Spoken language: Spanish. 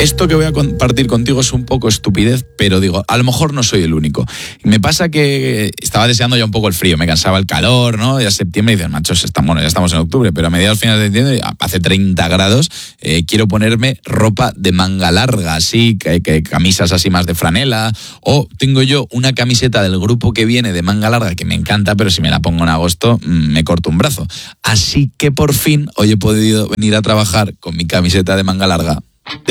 esto que voy a compartir contigo es un poco estupidez, pero digo, a lo mejor no soy el único. Me pasa que estaba deseando ya un poco el frío, me cansaba el calor, ¿no? Ya septiembre y dices, macho, ya estamos en octubre, pero a mediados finales de septiembre hace 30 grados, quiero ponerme ropa de manga larga, así, que camisas así más de franela, o tengo yo una camiseta del grupo que viene de manga larga que me encanta, pero si me la pongo en agosto me corto un brazo. Así que por fin hoy he podido venir a trabajar con mi camiseta de manga larga